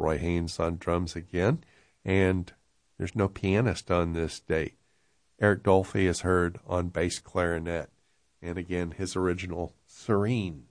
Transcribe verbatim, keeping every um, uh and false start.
Roy Haynes on drums again, and there's no pianist on this date. Eric Dolphy is heard on bass clarinet, and again, his original Serene.